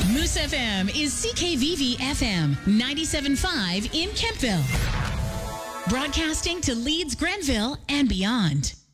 Moose FM is CKVV FM 97.5 in Kempville. Broadcasting to Leeds, Grenville, and beyond.